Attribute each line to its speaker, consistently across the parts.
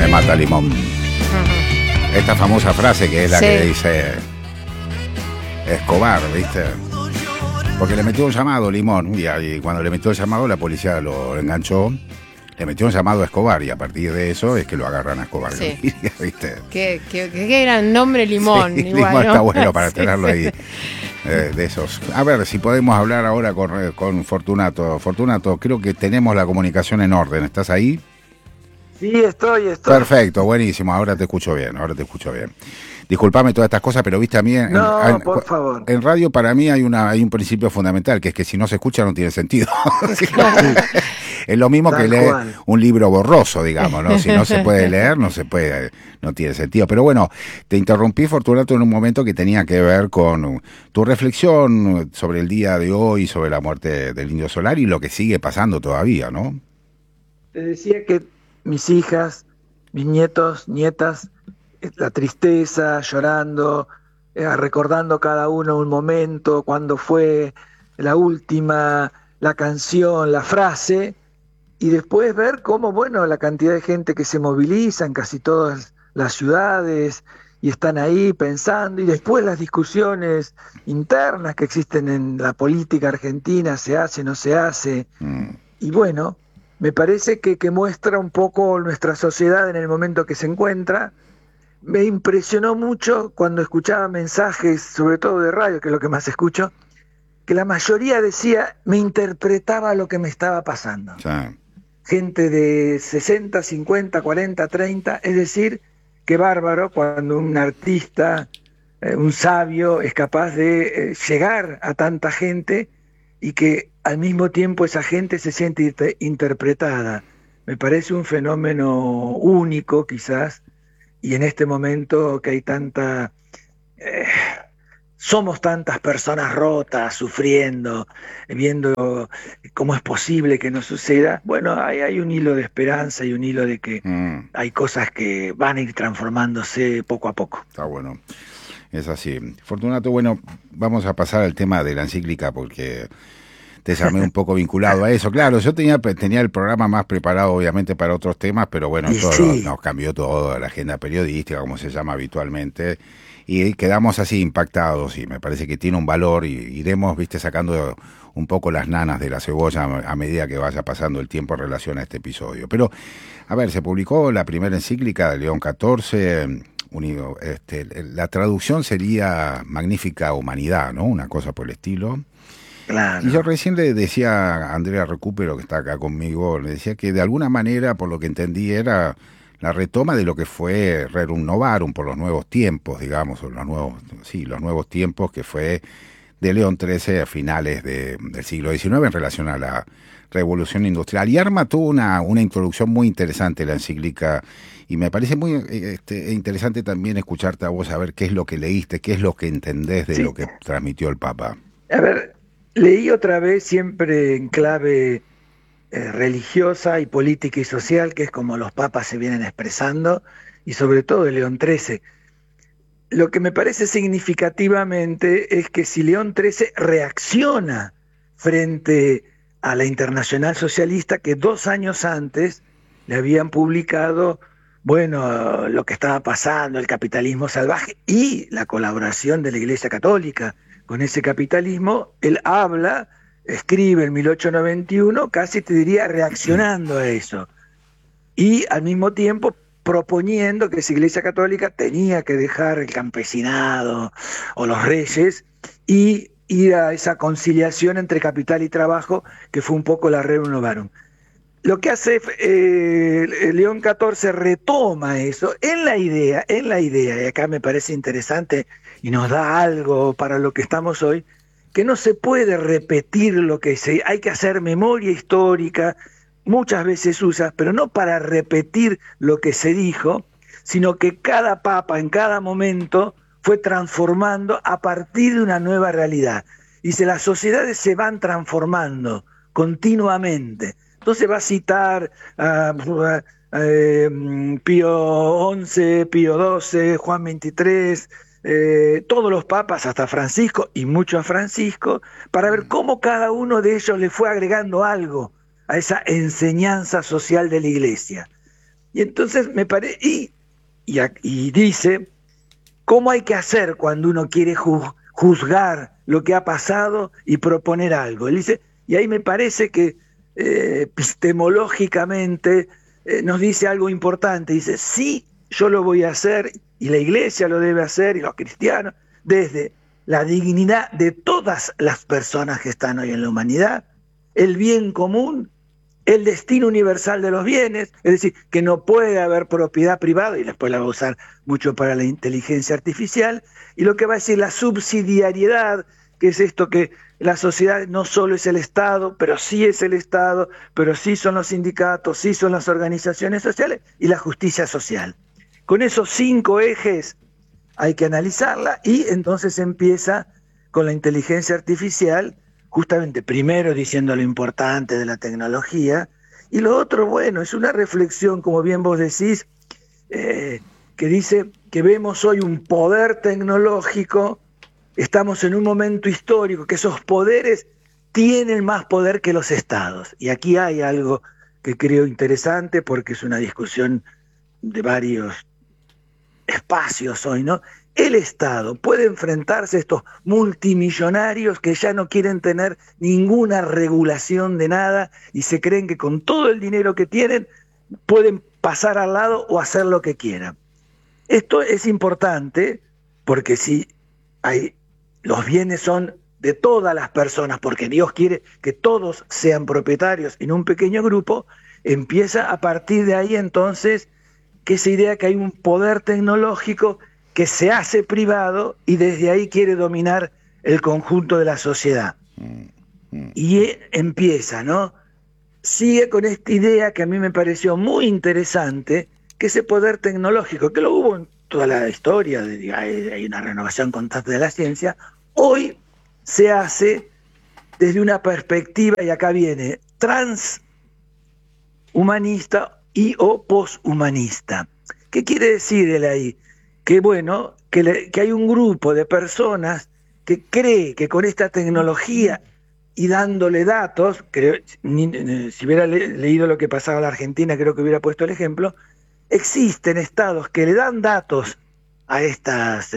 Speaker 1: mata limón. Esta famosa frase que es la que dice Escobar, ¿viste? Porque le metió un llamado Limón y cuando le metió el llamado la policía lo enganchó. Le metió un llamado a Escobar y a partir de eso es que lo agarran a Escobar.
Speaker 2: Sí.
Speaker 1: ¿Viste?
Speaker 2: Qué gran nombre Limón.
Speaker 1: Sí,
Speaker 2: igual,
Speaker 1: Limón
Speaker 2: ¿no?
Speaker 1: está bueno para tenerlo ahí. De esos. A ver si podemos hablar ahora con Fortunato. Fortunato, creo que tenemos la comunicación en orden. ¿Estás ahí?
Speaker 3: Sí, estoy.
Speaker 1: Perfecto, buenísimo. Ahora te escucho bien. Disculpame todas estas cosas, pero viste a mí...
Speaker 3: por favor.
Speaker 1: En radio para mí hay un principio fundamental, que es que si no se escucha no tiene sentido. Es lo mismo que leer un libro borroso, digamos, ¿no? Si no se puede leer, no tiene sentido. Pero bueno, te interrumpí, Fortunato, en un momento que tenía que ver con tu reflexión sobre el día de hoy, sobre la muerte del Indio Solari y lo que sigue pasando todavía, ¿no?
Speaker 3: Te decía que mis hijas, mis nietos, nietas, la tristeza, llorando, recordando cada uno un momento, cuando fue la última, la canción, la frase, y después ver cómo, bueno, la cantidad de gente que se moviliza en casi todas las ciudades y están ahí pensando, y después las discusiones internas que existen en la política argentina, se hace, no se hace, y bueno, me parece que muestra un poco nuestra sociedad en el momento que se encuentra. Me impresionó mucho cuando escuchaba mensajes, sobre todo de radio, que es lo que más escucho, que la mayoría decía, me interpretaba lo que me estaba pasando.
Speaker 1: Sí.
Speaker 3: Gente de 60, 50, 40, 30, es decir, qué bárbaro cuando un artista, un sabio, es capaz de llegar a tanta gente y que al mismo tiempo esa gente se siente interpretada. Me parece un fenómeno único, quizás, y en este momento que hay somos tantas personas rotas, sufriendo, viendo cómo es posible que no suceda, bueno, hay un hilo de esperanza y un hilo de que hay cosas que van a ir transformándose poco a poco.
Speaker 1: Está bueno, es así. Fortunato, bueno, vamos a pasar al tema de la encíclica porque te llamé un poco vinculado a eso. Claro, yo tenía el programa más preparado obviamente para otros temas, pero bueno, nos cambió todo, la agenda periodística, como se llama habitualmente, y quedamos así impactados y me parece que tiene un valor y iremos, sacando un poco las nanas de la cebolla a medida que vaya pasando el tiempo en relación a este episodio. Pero, a ver, se publicó la primera encíclica de León XIV, la traducción sería Magnífica Humanidad, ¿no? Una cosa por el estilo.
Speaker 3: Claro.
Speaker 1: Y yo recién le decía a Andrea Recupero, que está acá conmigo, le decía que de alguna manera, por lo que entendí, era la retoma de lo que fue Rerum Novarum por los nuevos tiempos, digamos, los nuevos tiempos que fue de León XIII a finales del siglo XIX en relación a la Revolución Industrial. Y Arma tuvo una introducción muy interesante, la encíclica, y me parece muy interesante también escucharte a vos, a ver qué es lo que leíste, qué es lo que entendés de lo que transmitió el Papa.
Speaker 3: A ver, leí otra vez, siempre en clave religiosa y política y social, que es como los papas se vienen expresando, y sobre todo de León XIII. Lo que me parece significativamente es que si León XIII reacciona frente a la Internacional Socialista, que 2 años antes le habían publicado, bueno, lo que estaba pasando, el capitalismo salvaje y la colaboración de la Iglesia Católica con ese capitalismo, él escribe en 1891, casi te diría reaccionando a eso, y al mismo tiempo proponiendo que esa Iglesia Católica tenía que dejar el campesinado o los reyes y ir a esa conciliación entre capital y trabajo, que fue un poco la Rerum Novarum. Lo que hace León XIV retoma eso en la idea, y acá me parece interesante y nos da algo para lo que estamos hoy, que no se puede repetir hay que hacer memoria histórica, muchas veces usa, pero no para repetir lo que se dijo, sino que cada papa en cada momento fue transformando a partir de una nueva realidad. Dice, las sociedades se van transformando continuamente. Entonces va a citar a Pío XI, Pío XII, Juan XXIII, todos los papas, hasta Francisco y mucho a Francisco, para ver cómo cada uno de ellos le fue agregando algo a esa enseñanza social de la Iglesia. Y entonces y dice cómo hay que hacer cuando uno quiere juzgar lo que ha pasado y proponer algo. Él dice, y ahí me parece que epistemológicamente nos dice algo importante. Dice, sí, yo lo voy a hacer, y la Iglesia lo debe hacer, y los cristianos, desde la dignidad de todas las personas que están hoy en la humanidad, el bien común, el destino universal de los bienes, es decir, que no puede haber propiedad privada, y después la va a usar mucho para la inteligencia artificial, y lo que va a decir la subsidiariedad, que es esto que la sociedad no solo es el Estado, pero sí es el Estado, pero sí son los sindicatos, sí son las organizaciones sociales, y la justicia social. Con esos 5 ejes hay que analizarla, y entonces empieza con la inteligencia artificial, justamente primero diciendo lo importante de la tecnología, y lo otro, bueno, es una reflexión, como bien vos decís, que dice que vemos hoy un poder tecnológico, estamos en un momento histórico, que esos poderes tienen más poder que los estados. Y aquí hay algo que creo interesante, porque es una discusión de varios espacios hoy, ¿no? El Estado puede enfrentarse a estos multimillonarios que ya no quieren tener ninguna regulación de nada y se creen que con todo el dinero que tienen pueden pasar al lado o hacer lo que quieran. Esto es importante porque si los bienes son de todas las personas, porque Dios quiere que todos sean propietarios y no un pequeño grupo, empieza a partir de ahí entonces que esa idea que hay un poder tecnológico que se hace privado y desde ahí quiere dominar el conjunto de la sociedad. Y empieza, ¿no? Sigue con esta idea que a mí me pareció muy interesante, que ese poder tecnológico, que lo hubo en toda la historia, hay una renovación constante de la ciencia, hoy se hace desde una perspectiva, y acá viene, transhumanista y o poshumanista. ¿Qué quiere decir él ahí? Que bueno, que hay un grupo de personas que cree que con esta tecnología y dándole datos, si hubiera leído lo que pasaba en la Argentina, creo que hubiera puesto el ejemplo, existen estados que le dan datos a estos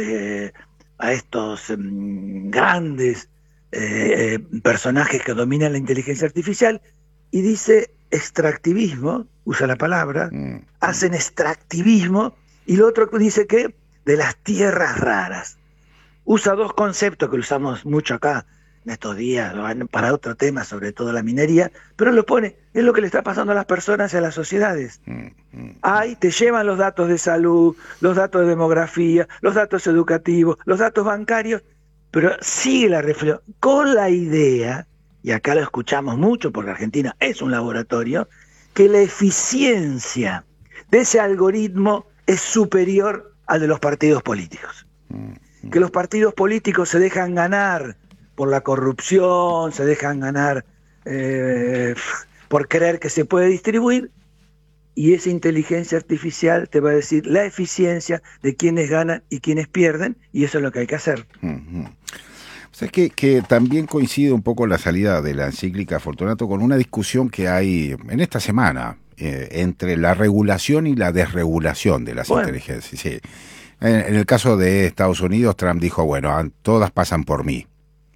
Speaker 3: grandes personajes que dominan la inteligencia artificial, y dice extractivismo, usa la palabra, hacen extractivismo, y lo otro dice que de las tierras raras. Usa 2 conceptos que usamos mucho acá en estos días, para otro tema, sobre todo la minería, pero lo pone, es lo que le está pasando a las personas y a las sociedades. Ahí te llevan los datos de salud, los datos de demografía, los datos educativos, los datos bancarios, pero sigue la reflexión con la idea, y acá lo escuchamos mucho porque Argentina es un laboratorio, que la eficiencia de ese algoritmo es superior al de los partidos políticos. Que los partidos políticos se dejan ganar por la corrupción, se dejan ganar por creer que se puede distribuir, y esa inteligencia artificial te va a decir la eficiencia de quienes ganan y quienes pierden, y eso es lo que hay que hacer.
Speaker 1: O sea, que también coincide un poco la salida de la encíclica Fortunato con una discusión que hay en esta semana entre la regulación y la desregulación de las inteligencias. Sí. En el caso de Estados Unidos, Trump dijo, bueno, todas pasan por mí,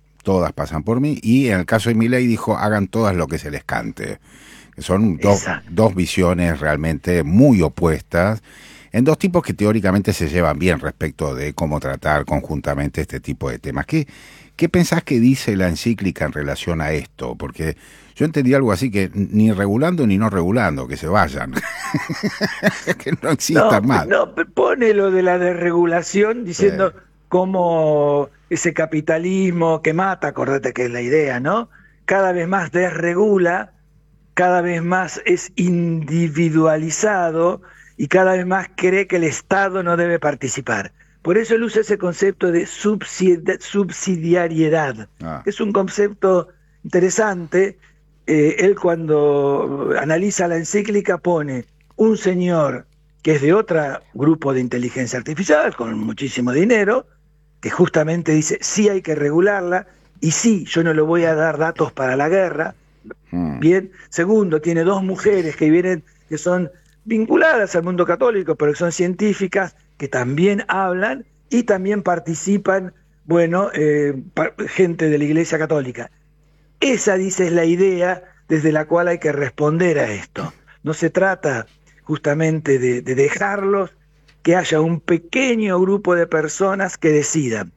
Speaker 1: y en el caso de Milei dijo, hagan todas lo que se les cante. Son dos visiones realmente muy opuestas, en 2 tipos que teóricamente se llevan bien respecto de cómo tratar conjuntamente este tipo de temas. ¿Qué pensás que dice la encíclica en relación a esto? Porque yo entendí algo así, que ni regulando ni no regulando, que se vayan, que no existan más.
Speaker 3: No, pone lo de la desregulación diciendo cómo ese capitalismo que mata, acordate que es la idea, ¿no? Cada vez más desregula, cada vez más es individualizado y cada vez más cree que el Estado no debe participar. Por eso él usa ese concepto de subsidiariedad. Es un concepto interesante. Él cuando analiza la encíclica pone un señor que es de otro grupo de inteligencia artificial, con muchísimo dinero, que justamente dice, sí hay que regularla, y sí, yo no le voy a dar datos para la guerra. Bien. Segundo, tiene 2 mujeres que son vinculadas al mundo católico, pero que son científicas, que también hablan y también participan, gente de la Iglesia Católica. Esa, dice, es la idea desde la cual hay que responder a esto. No se trata justamente de dejarlos, que haya un pequeño grupo de personas que decidan.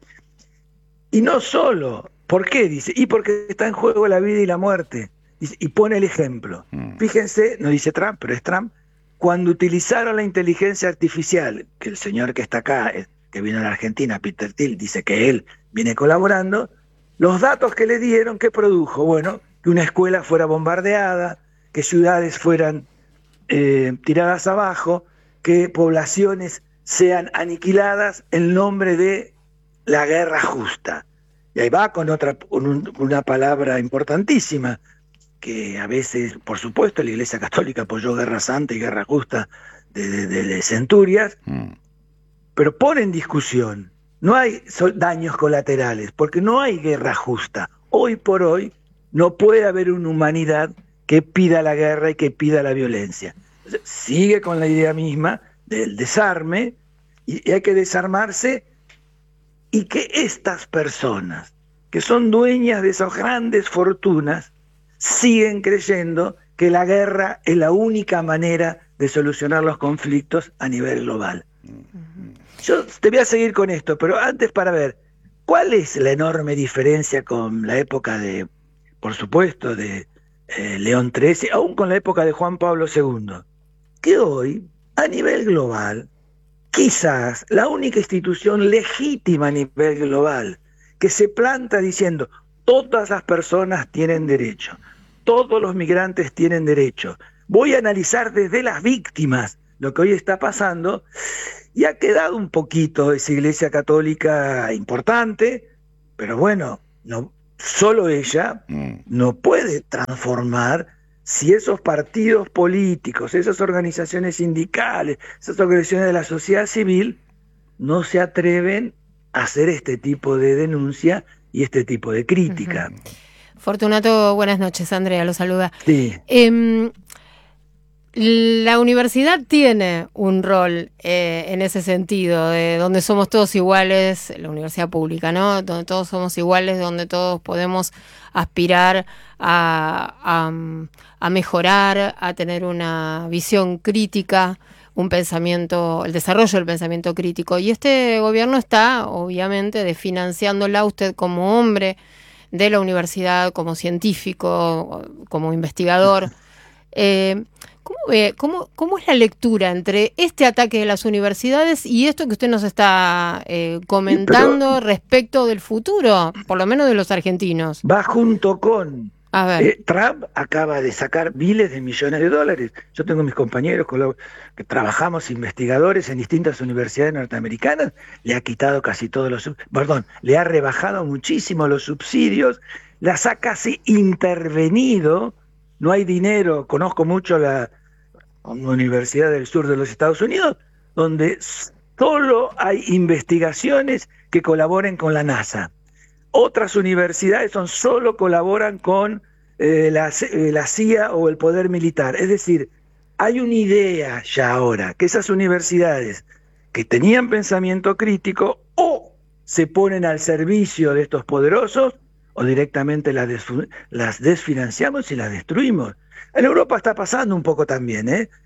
Speaker 3: Y no solo, ¿por qué? Dice, y porque está en juego la vida y la muerte. Y pone el ejemplo. Fíjense, no dice Trump, pero es Trump, cuando utilizaron la inteligencia artificial, que el señor que está acá, que vino a la Argentina, Peter Thiel, dice que él viene colaborando, los datos que le dieron, ¿qué produjo? Bueno, que una escuela fuera bombardeada, que ciudades fueran tiradas abajo, que poblaciones sean aniquiladas en nombre de la guerra justa. Y ahí va con una palabra importantísima, que a veces, por supuesto, la Iglesia Católica apoyó guerra santa y guerra justa de centurias, pero pone en discusión, no hay daños colaterales, porque no hay guerra justa. Hoy por hoy no puede haber una humanidad que pida la guerra y que pida la violencia. Entonces, sigue con la idea misma del desarme, y hay que desarmarse, y que estas personas, que son dueñas de esas grandes fortunas, siguen creyendo que la guerra es la única manera de solucionar los conflictos a nivel global. Yo te voy a seguir con esto, pero antes, para ver, ¿cuál es la enorme diferencia con la época de, por supuesto, de León XIII, aún con la época de Juan Pablo II? Que hoy, a nivel global, quizás la única institución legítima a nivel global que se planta diciendo todas las personas tienen derecho, todos los migrantes tienen derecho, voy a analizar desde las víctimas lo que hoy está pasando, y ha quedado un poquito esa Iglesia Católica importante, pero bueno, no, solo ella no puede transformar si esos partidos políticos, esas organizaciones sindicales, esas organizaciones de la sociedad civil no se atreven a hacer este tipo de denuncia y este tipo de crítica.
Speaker 2: Fortunato, buenas noches. Andrea lo saluda.
Speaker 3: Sí.
Speaker 2: La universidad tiene un rol en ese sentido, de donde somos todos iguales, la universidad pública, ¿no? Donde todos somos iguales, donde todos podemos aspirar a mejorar, a tener una visión crítica, un pensamiento, el desarrollo del pensamiento crítico. Y este gobierno está, obviamente, desfinanciándola, usted como hombre de la universidad, como científico, como investigador. ¿Cómo ve, cómo es la lectura entre este ataque de las universidades y esto que usted nos está comentando respecto del futuro, por lo menos de los argentinos?
Speaker 3: Va junto con...
Speaker 2: A ver.
Speaker 3: Trump acaba de sacar miles de millones de dólares. Yo tengo mis compañeros que trabajamos, investigadores en distintas universidades norteamericanas, le ha quitado casi todos le ha rebajado muchísimo los subsidios, las ha casi intervenido. No hay dinero. Conozco mucho una universidad del sur de los Estados Unidos, donde solo hay investigaciones que colaboren con la NASA. Otras universidades solo colaboran con la CIA o el poder militar. Es decir, hay una idea ya ahora, que esas universidades que tenían pensamiento crítico o se ponen al servicio de estos poderosos, o directamente las desfinanciamos y las destruimos. En Europa está pasando un poco también,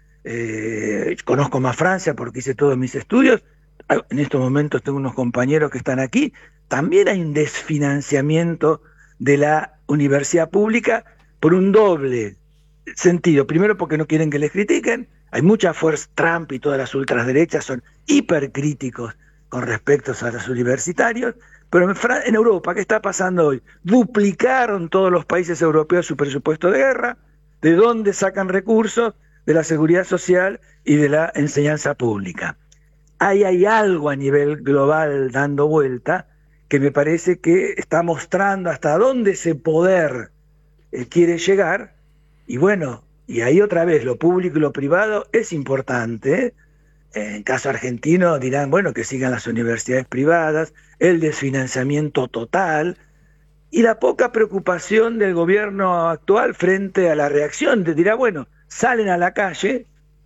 Speaker 3: conozco más Francia porque hice todos mis estudios. En estos momentos tengo unos compañeros que están aquí. También hay un desfinanciamiento de la universidad pública por un doble sentido. Primero, porque no quieren que les critiquen. Hay mucha fuerza. Trump y todas las ultraderechas son hipercríticos con respecto a los universitarios. Pero en Europa, ¿qué está pasando hoy? Duplicaron todos los países europeos su presupuesto de guerra. ¿De dónde sacan recursos? De la seguridad social y de la enseñanza pública. Ahí hay algo a nivel global dando vuelta que me parece que está mostrando hasta dónde ese poder quiere llegar. Y bueno, y ahí otra vez lo público y lo privado es importante. En caso argentino dirán, bueno, que sigan las universidades privadas, el desfinanciamiento total y la poca preocupación del gobierno actual frente a la reacción. Te dirá, bueno, salen a la calle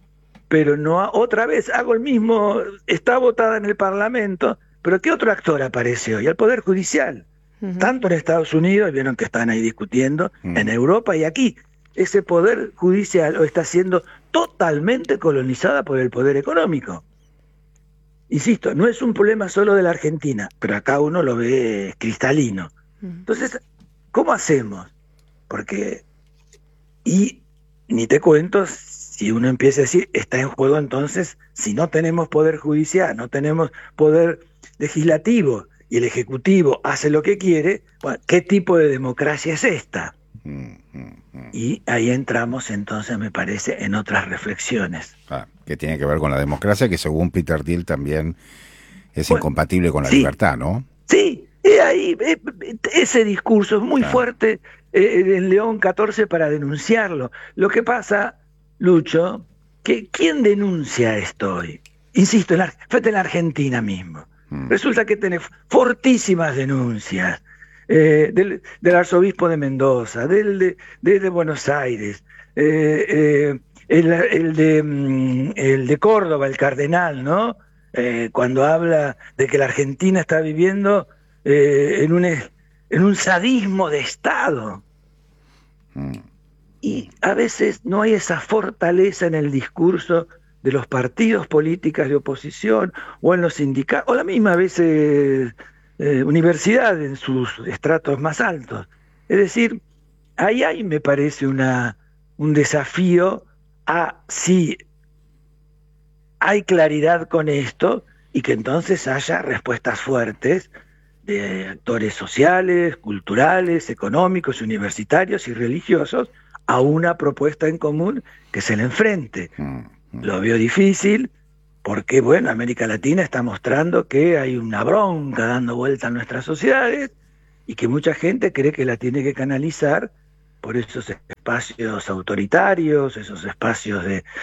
Speaker 3: pero no otra vez hago el mismo, está votada en el Parlamento, pero ¿qué otro actor apareció? Y el Poder Judicial, tanto en Estados Unidos, vieron que están ahí discutiendo, en Europa y aquí. Ese Poder Judicial está siendo totalmente colonizada por el poder económico. Insisto, no es un problema solo de la Argentina, pero acá uno lo ve cristalino. Entonces, ¿cómo hacemos? Porque, y ni te cuento, si uno empieza a decir, está en juego entonces, si no tenemos poder judicial, no tenemos poder legislativo, y el ejecutivo hace lo que quiere, bueno, ¿qué tipo de democracia es esta? Y ahí entramos entonces, me parece, en otras reflexiones.
Speaker 1: Que tiene que ver con la democracia, que según Peter Thiel también es incompatible con la libertad, ¿no?
Speaker 3: Sí, ahí ese discurso es muy fuerte en León XIV para denunciarlo. Lo que pasa, Lucho, que ¿quién denuncia esto hoy? Insisto, frente a la Argentina mismo. Resulta que tenés fortísimas denuncias del arzobispo de Mendoza, de Buenos Aires, el de Córdoba, el cardenal, ¿no? Cuando habla de que la Argentina está viviendo en un sadismo de Estado. Y a veces no hay esa fortaleza en el discurso de los partidos políticos de oposición o en los sindicatos, o la misma veces universidad en sus estratos más altos. Es decir, ahí me parece un desafío a si hay claridad con esto y que entonces haya respuestas fuertes de actores sociales, culturales, económicos, universitarios y religiosos a una propuesta en común que se le enfrente. Lo veo difícil porque, bueno, América Latina está mostrando que hay una bronca dando vuelta en nuestras sociedades y que mucha gente cree que la tiene que canalizar por esos espacios autoritarios, esos espacios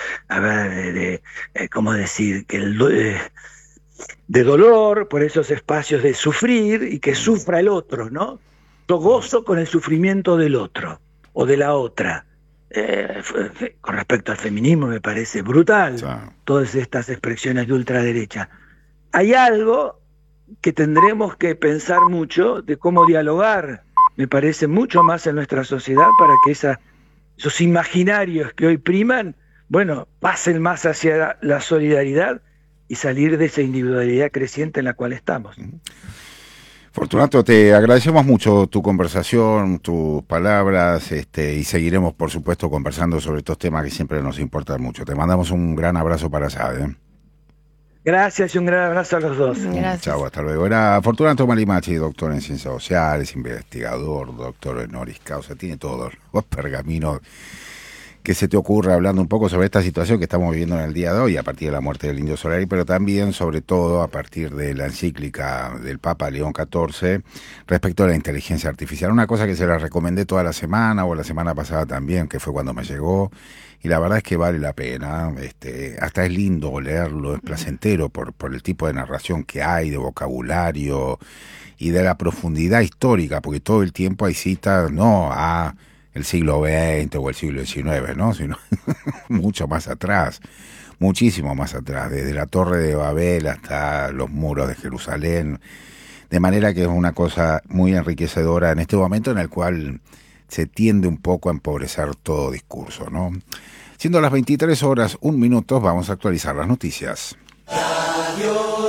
Speaker 3: ¿cómo decir? De dolor, por esos espacios de sufrir y que sufra el otro, ¿no? Yo gozo con el sufrimiento del otro o de la otra. Con respecto al feminismo me parece brutal todas estas expresiones de ultraderecha. Hay algo que tendremos que pensar mucho de cómo dialogar, me parece mucho más en nuestra sociedad para que esos imaginarios que hoy priman, bueno, pasen más hacia la solidaridad y salir de esa individualidad creciente en la cual estamos.
Speaker 1: Fortunato, te agradecemos mucho tu conversación, tus palabras, y seguiremos, por supuesto, conversando sobre estos temas que siempre nos importan mucho. Te mandamos un gran abrazo para allá.
Speaker 3: Gracias y un gran abrazo a los dos.
Speaker 1: Chao, hasta luego. Era Fortunato Malimachi, doctor en Ciencias Sociales, investigador, doctor honoris causa, tiene todos los pergaminos que se te ocurra, hablando un poco sobre esta situación que estamos viviendo en el día de hoy a partir de la muerte del Indio Solari, pero también, sobre todo, a partir de la encíclica del Papa León XIV respecto a la inteligencia artificial. Una cosa que se la recomendé toda la semana o la semana pasada también, que fue cuando me llegó, y la verdad es que vale la pena. Hasta es lindo leerlo, es placentero por el tipo de narración que hay, de vocabulario y de la profundidad histórica, porque todo el tiempo hay citas, no a el siglo XX o el siglo XIX, ¿no? Sino mucho más atrás, muchísimo más atrás, desde la Torre de Babel hasta los muros de Jerusalén, de manera que es una cosa muy enriquecedora en este momento en el cual se tiende un poco a empobrecer todo discurso, ¿no? Siendo las 23 horas, 1 minuto, vamos a actualizar las noticias.
Speaker 4: Radio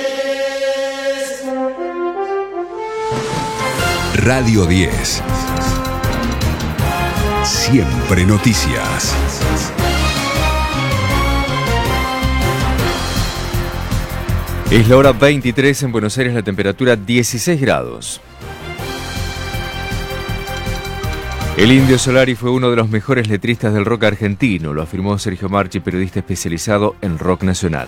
Speaker 4: 10. Radio 10. Siempre noticias.
Speaker 5: Es la hora 23 en Buenos Aires, la temperatura 16 grados. El Indio Solari fue uno de los mejores letristas del rock argentino, lo afirmó Sergio Marchi, periodista especializado en rock nacional.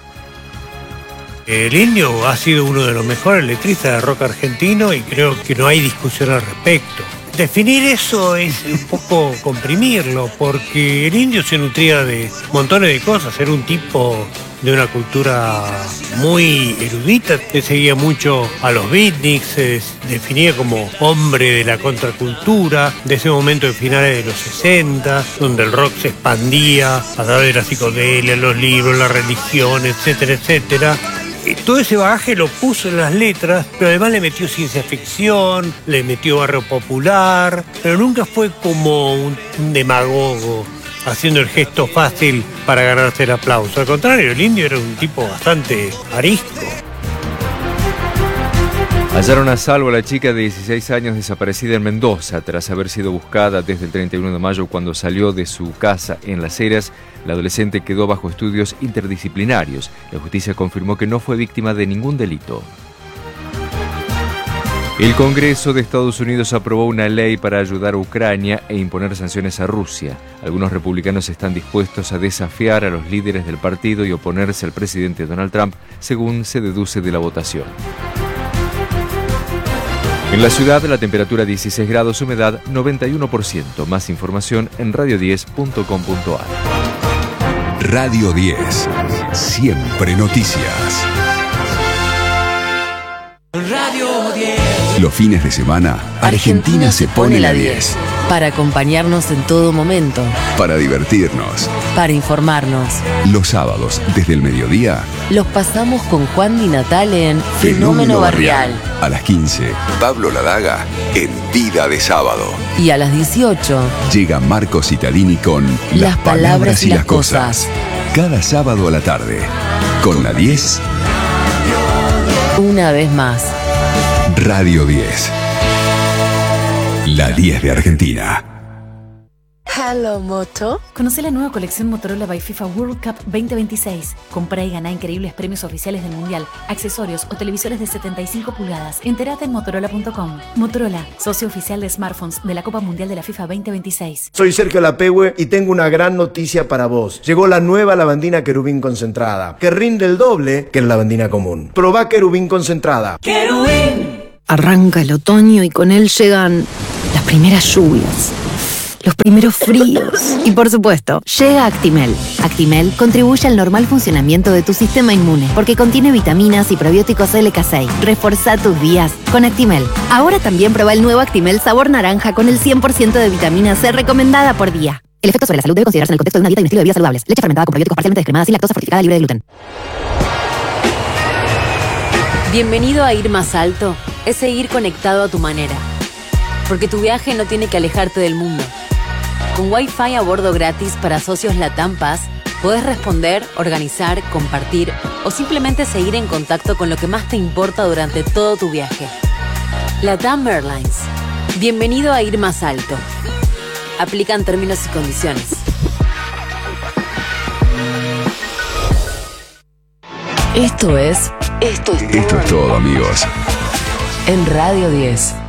Speaker 6: El Indio ha sido uno de los mejores letristas del rock argentino y creo que no hay discusión al respecto. Definir eso es un poco comprimirlo, porque el Indio se nutría de montones de cosas. Era un tipo de una cultura muy erudita, que seguía mucho a los beatniks, se definía como hombre de la contracultura, de ese momento de finales de los 60, donde el rock se expandía a través de la psicodelia, los libros, la religión, etcétera, etcétera. Y todo ese bagaje lo puso en las letras, pero además le metió ciencia ficción, le metió barrio popular, pero nunca fue como un demagogo haciendo el gesto fácil para ganarse el aplauso. Al contrario, el Indio era un tipo bastante arisco.
Speaker 5: Hallaron a salvo a la chica de 16 años desaparecida en Mendoza tras haber sido buscada desde el 31 de mayo cuando salió de su casa en Las Heras. La adolescente quedó bajo estudios interdisciplinarios. La justicia confirmó que no fue víctima de ningún delito. El Congreso de Estados Unidos aprobó una ley para ayudar a Ucrania e imponer sanciones a Rusia. Algunos republicanos están dispuestos a desafiar a los líderes del partido y oponerse al presidente Donald Trump, según se deduce de la votación. En la ciudad, la temperatura 16 grados, humedad 91%. Más información en radio10.com.ar.
Speaker 4: Radio 10. Siempre noticias.
Speaker 7: Radio 10.
Speaker 4: Los fines de semana, Argentina se pone la 10.
Speaker 7: Para acompañarnos en todo momento.
Speaker 4: Para divertirnos.
Speaker 7: Para informarnos.
Speaker 4: Los sábados, desde el mediodía,
Speaker 7: Los pasamos con Juan Di Natale en Fenómeno Barrial.
Speaker 4: A las 15, Pablo Ladaga en Vida de Sábado.
Speaker 7: Y a las 18,
Speaker 4: Llega Marcos Cittadini con
Speaker 7: Las palabras y las cosas.
Speaker 4: Cada sábado a la tarde. Con la 10,
Speaker 7: una vez más.
Speaker 4: Radio 10. La 10 de Argentina.
Speaker 8: Hello, Moto.
Speaker 9: Conoce la nueva colección Motorola by FIFA World Cup 2026. Comprá y ganá increíbles premios oficiales del Mundial, accesorios o televisores de 75 pulgadas. Entérate en Motorola.com. Motorola, socio oficial de smartphones de la Copa Mundial de la FIFA 2026.
Speaker 10: Soy Sergio Lapehue y tengo una gran noticia para vos. Llegó la nueva lavandina Querubín concentrada, que rinde el doble que la lavandina común. Probá Querubín concentrada.
Speaker 8: ¡Querubín!
Speaker 11: Arranca el otoño y con él llegan las primeras lluvias, los primeros fríos y, por supuesto, llega Actimel. Actimel contribuye al normal funcionamiento de tu sistema inmune porque contiene vitaminas y probióticos LK6. Reforzá tus días con Actimel. Ahora también prueba el nuevo Actimel sabor naranja con el 100% de vitamina C recomendada por día. El efecto sobre la salud debe considerarse en el contexto de una dieta y un estilo de vida saludables. Leche fermentada con probióticos parcialmente descremada sin lactosa fortificada libre de gluten.
Speaker 7: Bienvenido a Ir Más Alto es seguir conectado a tu manera. Porque tu viaje no tiene que alejarte del mundo. Con Wi-Fi a bordo gratis para socios Latam Pass, podés responder, organizar, compartir o simplemente seguir en contacto con lo que más te importa durante todo tu viaje. Latam Airlines. Bienvenido a Ir Más Alto. Aplican términos y condiciones.
Speaker 4: Esto es todo, amigos.
Speaker 7: En Radio 10.